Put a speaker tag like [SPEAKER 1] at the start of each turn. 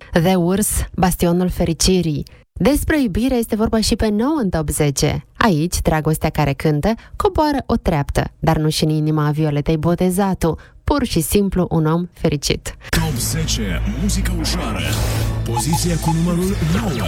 [SPEAKER 1] The Urs, Bastionul fericirii. Despre iubire este vorba și pe 9 în top 10. Aici, dragostea care cântă coboară o treaptă, dar nu și în inima Violetei Botezatu, pur și simplu un om fericit.
[SPEAKER 2] Top 10, muzică ușoară. Poziția cu numărul 9.